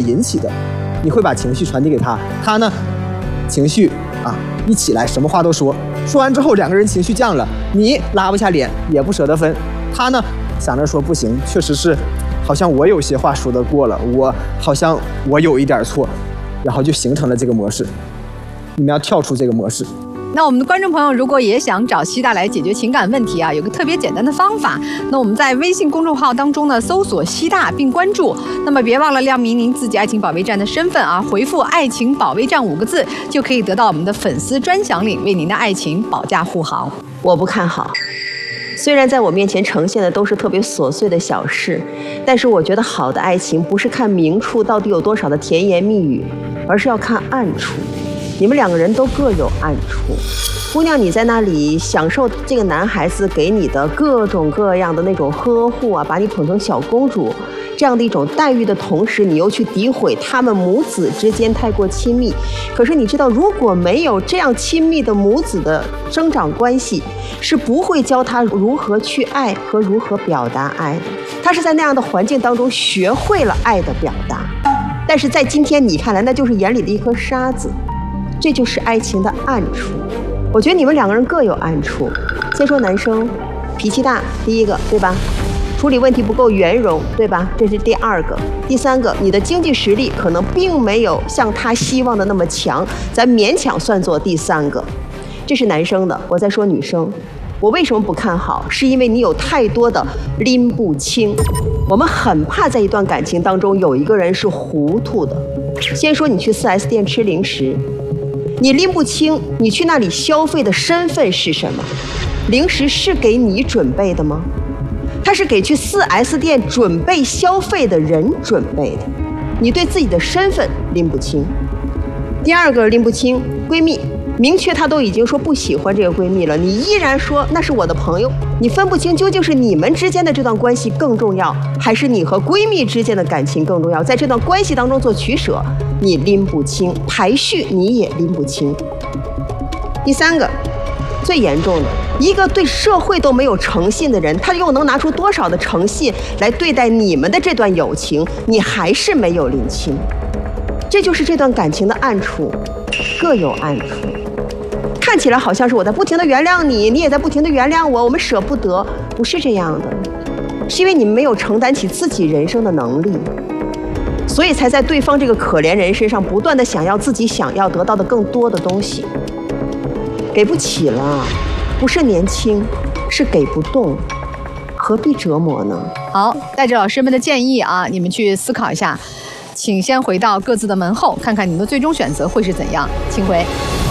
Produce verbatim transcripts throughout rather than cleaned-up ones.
引起的，你会把情绪传递给他，他呢，情绪啊一起来，什么话都说，说完之后两个人情绪降了，你拉不下脸，也不舍得分，他呢想着说不行，确实是，好像我有些话说得过了，我好像我有一点错，然后就形成了这个模式，你们要跳出这个模式。 那我们的观众朋友如果也想找西大来解决情感问题啊，有个特别简单的方法。那我们在微信公众号当中呢，搜索西大并关注。那么别忘了亮明您自己爱情保卫战的身份啊，回复爱情保卫战五个字，就可以得到我们的粉丝专享领，为您的爱情保驾护航。 我不看好，虽然在我面前呈现的都是特别琐碎的小事，但是我觉得好的爱情不是看明处到底有多少的甜言蜜语，而是要看暗处。你们两个人都各有暗处，姑娘，你在那里享受这个男孩子给你的各种各样的那种呵护啊，把你捧成小公主这样的一种待遇的同时，你又去诋毁他们母子之间太过亲密。可是你知道，如果没有这样亲密的母子的生长关系，是不会教他如何去爱和如何表达爱的。他是在那样的环境当中学会了爱的表达，但是在今天你看来，那就是眼里的一颗沙子。这就是爱情的暗处。我觉得你们两个人各有暗处。先说男生，脾气大，第一个，对吧？处理问题不够圆融，对吧？这是第二个。第三个，你的经济实力可能并没有像他希望的那么强，咱勉强算作第三个。这是男生的。我再说女生，我为什么不看好？是因为你有太多的拎不清。我们很怕在一段感情当中有一个人是糊涂的。先说你去 四 S 店吃零食，你拎不清你去那里消费的身份是什么？零食是给你准备的吗？它是给去 四 S 店准备消费的人准备的。你对自己的身份拎不清。第二个拎不清，闺蜜，明确她都已经说不喜欢这个闺蜜了，你依然说那是我的朋友。你分不清究竟是你们之间的这段关系更重要，还是你和闺蜜之间的感情更重要。在这段关系当中做取舍，你拎不清，排序你也拎不清。第三个，最严重的，一个对社会都没有诚信的人，他又能拿出多少的诚信来对待你们的这段友情？你还是没有拎清。这就是这段感情的暗处，各有暗处。看起来好像是我在不停地原谅你，你也在不停地原谅我，我们舍不得，不是这样的，是因为你们没有承担起自己人生的能力，所以才在对方这个可怜人身上不断地想要自己想要得到的更多的东西，给不起了，不是年轻，是给不动，何必折磨呢？ 好，带着老师们的建议啊，你们去思考一下，请先回到各自的门后，看看你们的最终选择会是怎样，请回。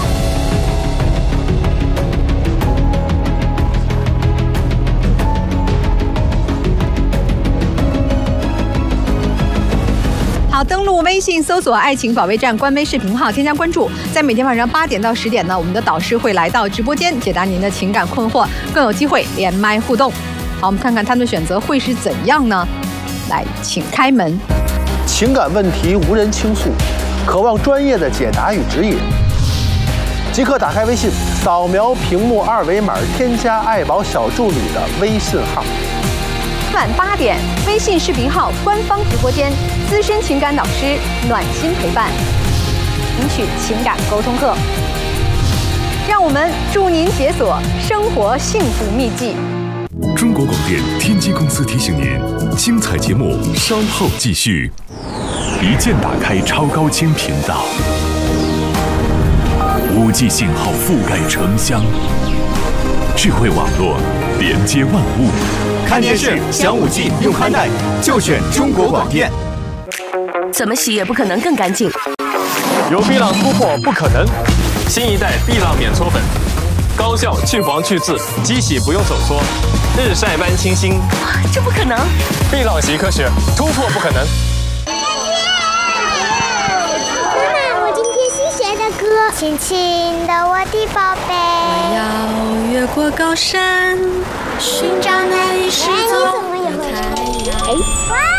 好，登录微信搜索爱情保卫战官微视频号，添加关注。在每天晚上八点到十点呢，我们的导师会来到直播间解答您的情感困惑，更有机会连麦互动。好，我们看看他们的选择会是怎样呢？来，请开门。 情感问题无人倾诉，渴望专业的解答与指引，即刻打开微信，扫描屏幕二维码，添加爱宝小助理的微信号。 晚八点，微信视频号官方直播间，资深情感导师暖心陪伴，领取情感沟通课。让我们助您解锁生活幸福秘籍。 中国广电天机公司提醒您，精彩节目稍后继续。一键打开超高清频道，五 G 信号覆盖城乡，智慧网络连接万物。 看电视享五 G 用宽带，就选中国广电。 怎么洗也不可能更干净。 有碧朗突破不可能，新一代碧朗免搓粉，高效去黄去渍，机洗不用手搓，日晒般清新。 这不可能！ 碧朗习科学，突破不可能。 妈妈，我今天新学的歌，亲亲的我的宝贝。 我要越过高山，寻找那一失踪的太阳。 哇！